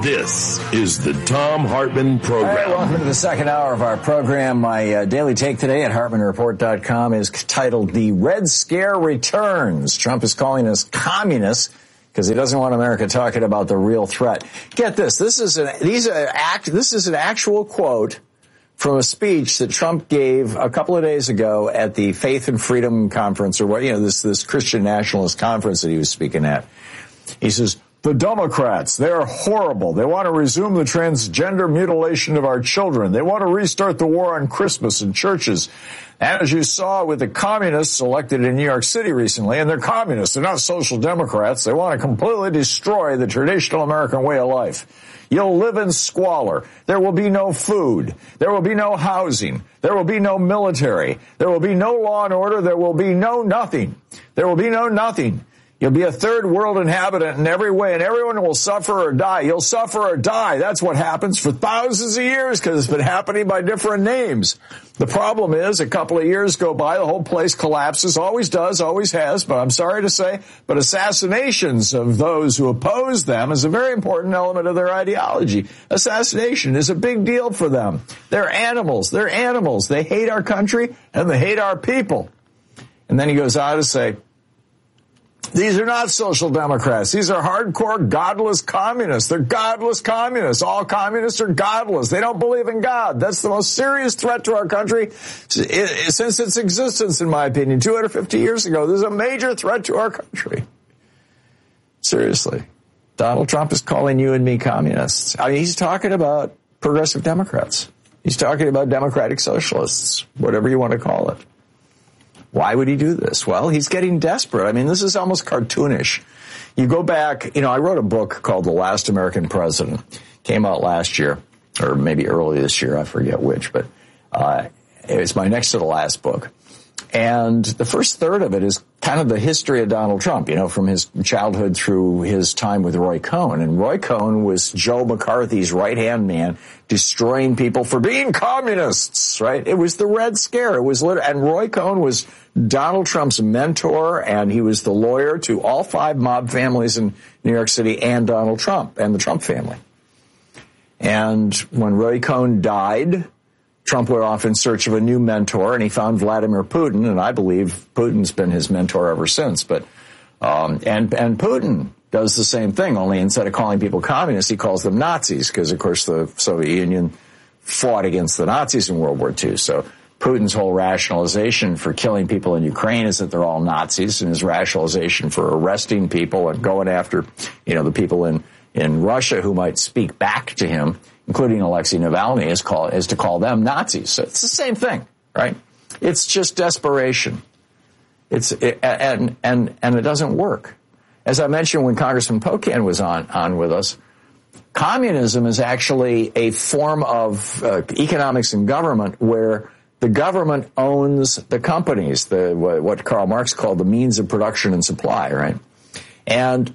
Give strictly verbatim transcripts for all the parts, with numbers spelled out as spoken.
This is the Thom Hartmann Program. All right, welcome to the second hour of our program. My uh, daily take today at Hartmann Report dot com is titled "The Red Scare Returns." Trump is calling us communists because he doesn't want America talking about the real threat. Get this: this is an these are act. This is an actual quote from a speech that Trump gave a couple of days ago at the Faith and Freedom Conference, or what you know, this this Christian nationalist conference that he was speaking at. He says, "The Democrats, they're horrible. They want to resume the transgender mutilation of our children. They want to restart the war on Christmas in churches. And as you saw with the communists elected in New York City recently, and they're communists, they're not social democrats. They want to completely destroy the traditional American way of life. You'll live in squalor. There will be no food. There will be no housing. There will be no military. There will be no law and order. There will be no nothing. There will be no nothing. You'll be a third world inhabitant in every way, and everyone will suffer or die. You'll suffer or die. That's what happens for thousands of years because it's been happening by different names. The problem is a couple of years go by, the whole place collapses, always does, always has, but I'm sorry to say, but assassinations of those who oppose them is a very important element of their ideology. Assassination is a big deal for them. They're animals. They're animals. They hate our country, and they hate our people." And then he goes on to say, "These are not social democrats. These are hardcore godless communists. They're godless communists. All communists are godless. They don't believe in God. That's the most serious threat to our country since its existence, in my opinion. two hundred fifty years ago, there's a major threat to our country." Seriously. Donald Trump is calling you and me communists. I mean, he's talking about progressive Democrats. He's talking about democratic socialists, whatever you want to call it. Why would he do this? Well, he's getting desperate. I mean, this is almost cartoonish. You go back, you know, I wrote a book called The Last American President. Came out last year, or maybe early this year, I forget which, but uh it's my next to the last book. And the first third of it is kind of the history of Donald Trump, you know, from his childhood through his time with Roy Cohn. And Roy Cohn was Joe McCarthy's right-hand man, destroying people for being communists, right? It was the Red Scare. It was literally, and Roy Cohn was Donald Trump's mentor, and he was the lawyer to all five mob families in New York City and Donald Trump and the Trump family. And when Roy Cohn died, Trump went off in search of a new mentor, and he found Vladimir Putin, and I believe Putin's been his mentor ever since. But um, and and Putin does the same thing, only instead of calling people communists, he calls them Nazis, because, of course, the Soviet Union fought against the Nazis in World War Two. So Putin's whole rationalization for killing people in Ukraine is that they're all Nazis, and his rationalization for arresting people and going after, you know, the people in, in Russia who might speak back to him, including Alexei Navalny, is, call, is to call them Nazis. So it's the same thing, right? It's just desperation. It's it, and and and it doesn't work. As I mentioned when Congressman Pocan was on on with us, communism is actually a form of uh, economics and government where the government owns the companies, the what Karl Marx called the means of production and supply, right? And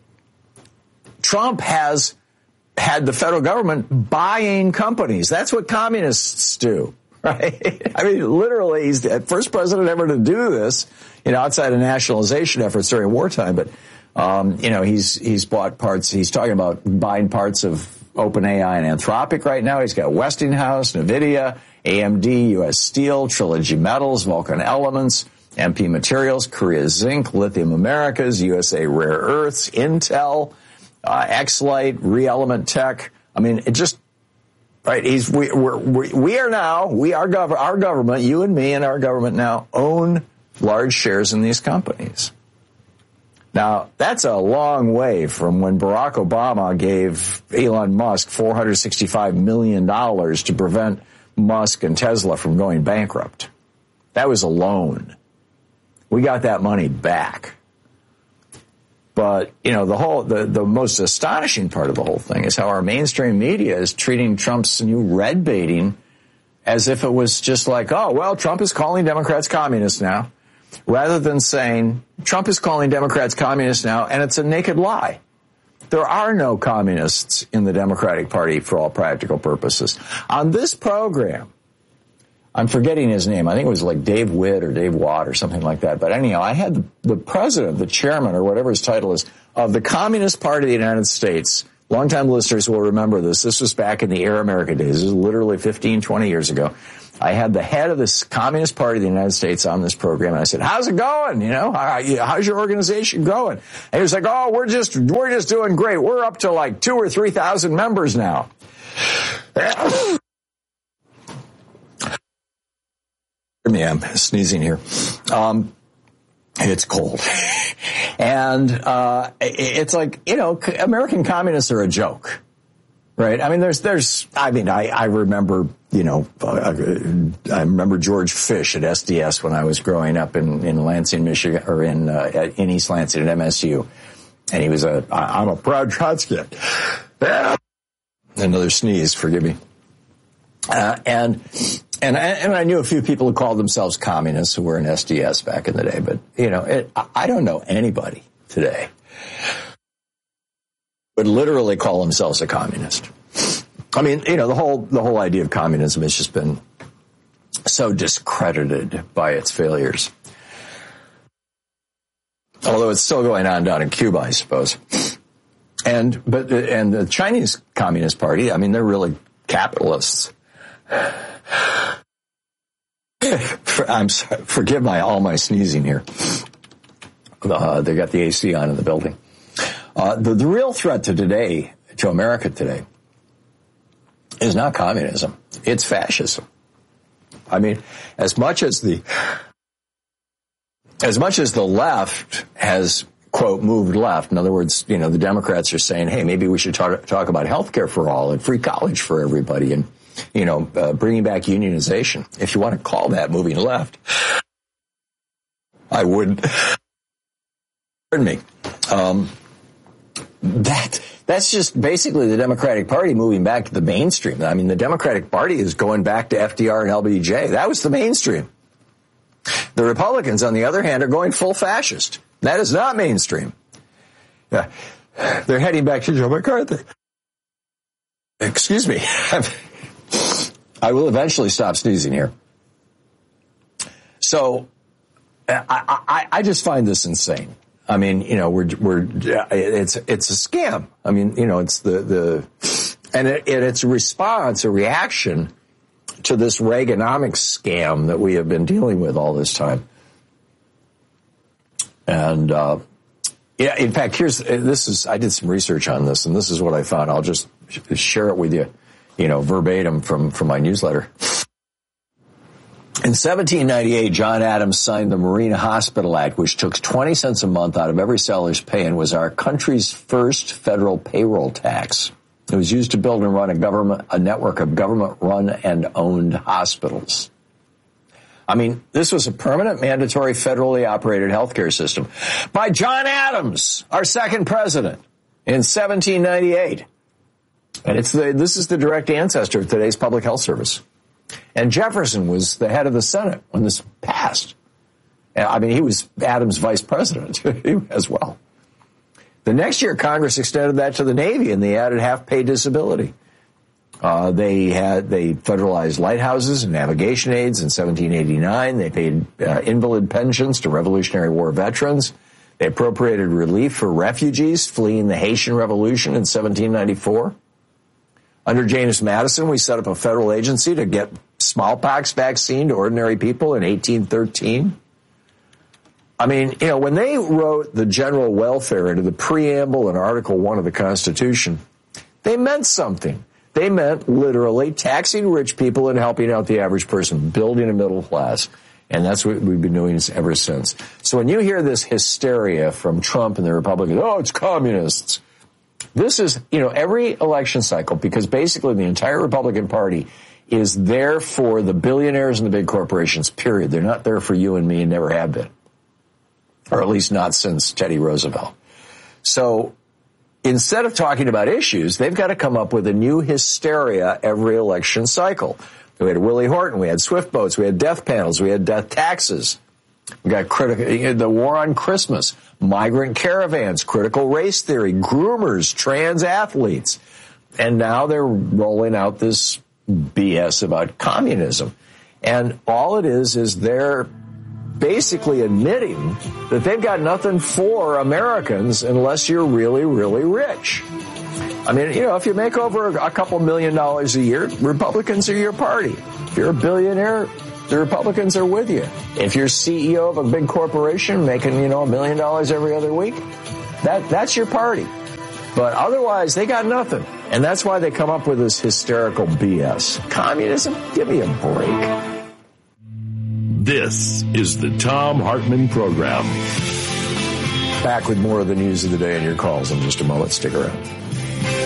Trump has had the federal government buying companies. That's what communists do, right? I mean, literally, he's the first president ever to do this, you know, outside of nationalization efforts during wartime. But, um, you know, he's he's bought parts. He's talking about buying parts of OpenAI and Anthropic right now. He's got Westinghouse, NVIDIA, A M D, U S Steel, Trilogy Metals, Vulcan Elements, M P Materials, Korea Zinc, Lithium Americas, U S A Rare Earths, Intel, Uh, X-Lite, Re-Element Tech. I mean, it just, right, he's, we, we're, we, we are now, we are, gov- our government, you and me and our government now own large shares in these companies. Now, that's a long way from when Barack Obama gave Elon Musk four hundred sixty-five million dollars to prevent Musk and Tesla from going bankrupt. That was a loan. We got that money back. But, you know, the whole, the, the most astonishing part of the whole thing is how our mainstream media is treating Trump's new red baiting as if it was just like, oh, well, Trump is calling Democrats communists now, rather than saying Trump is calling Democrats communists now, and it's a naked lie. There are no communists in the Democratic Party for all practical purposes. On this program, I'm forgetting his name. I think it was like Dave Witt or Dave Watt or something like that. But anyhow, I had the, the president, the chairman, or whatever his title is, of the Communist Party of the United States, Longtime listeners will remember this. This was back in the Air America days. This was literally fifteen, twenty years ago. I had the head of this Communist Party of the United States on this program, and I said, how's it going? You know, how, how's your organization going? And he was like, oh, we're just, we're just doing great. We're up to like two or three thousand members now. Me, I'm sneezing here. Um, it's cold. And, uh, it's like, you know, American communists are a joke. Right. I mean, there's, there's, I mean, I, I remember, you know, uh, I remember George Fish at S D S when I was growing up in, in Lansing, Michigan, or in, uh, in East Lansing at M S U. And he was a, I'm a proud Trotskyite. Another sneeze, forgive me. Uh, and, and I, and I knew a few people who called themselves communists who were in S D S back in the day, but, you know, it, I don't know anybody today would literally call themselves a communist. I mean, you know, the whole, the whole idea of communism has just been so discredited by its failures. Although it's still going on down in Cuba, I suppose. And, but, and the Chinese Communist Party, I mean, they're really capitalists. I'm sorry, forgive my, all my sneezing here. Uh, they got the A C on in the building. Uh, the, the real threat to today, to America today, is not communism. It's fascism. I mean, as much as the, as much as the left has, quote, moved left, in other words, you know, the Democrats are saying, hey, maybe we should talk, talk about health care for all and free college for everybody and, you know, uh, bringing back unionization. If you want to call that moving left, I wouldn't. Pardon me. Um, That, that's just basically the Democratic Party moving back to the mainstream. I mean, the Democratic Party is going back to F D R and L B J. That was the mainstream. The Republicans, on the other hand, are going full fascist. That is not mainstream. Yeah. They're heading back to Joe McCarthy. Excuse me. I will eventually stop sneezing here. So, I, I, I just find this insane. I mean, you know, we're, we're, it's, it's a scam. I mean, you know, it's the, the, and it, it, it's a response, a reaction to this Reaganomics scam that we have been dealing with all this time. And, uh, yeah, in fact, here's, this is, I did some research on this and this is what I found. I'll just share it with you, you know, verbatim from, from my newsletter. In seventeen ninety-eight, John Adams signed the Marine Hospital Act, which took twenty cents a month out of every sailor's pay and was our country's first federal payroll tax. It was used to build and run a government, a network of government-run and owned hospitals. I mean, this was a permanent, mandatory, federally operated healthcare system by John Adams, our second president, in seventeen ninety-eight. And it's the, this is the direct ancestor of today's public health service. And Jefferson was the head of the Senate when this passed. I mean, he was Adams' vice president as well. The next year, Congress extended that to the Navy, and they added half-pay disability. Uh, they had they federalized lighthouses and navigation aids in seventeen eighty-nine. They paid uh, invalid pensions to Revolutionary War veterans. They appropriated relief for refugees fleeing the Haitian Revolution in seventeen ninety-four. Under James Madison, we set up a federal agency to get smallpox vaccine to ordinary people in eighteen thirteen. I mean, you know, when they wrote the general welfare into the preamble in Article one of the Constitution, they meant something. They meant literally taxing rich people and helping out the average person, building a middle class. And that's what we've been doing ever since. So when you hear this hysteria from Trump and the Republicans, oh, it's communists. This is, you know, every election cycle, because basically the entire Republican Party is there for the billionaires and the big corporations, period. They're not there for you and me and never have been. Or at least not since Teddy Roosevelt. So instead of talking about issues, they've got to come up with a new hysteria every election cycle. We had Willie Horton, we had Swift boats, we had death panels, we had death taxes. We got critical, the war on Christmas, migrant caravans, critical race theory, groomers, trans athletes. And now they're rolling out this B S about communism. And all it is is they're basically admitting that they've got nothing for Americans unless you're really, really rich. I mean, you know, if you make over a couple million dollars a year, Republicans are your party. If you're a billionaire, the Republicans are with you. If you're C E O of a big corporation making, you know, a million dollars every other week, that that's your party. But otherwise, they got nothing. And that's why they come up with this hysterical B S. Communism? Give me a break. This is the Thom Hartmann Program. Back with more of the news of the day and your calls in just a moment. Stick around.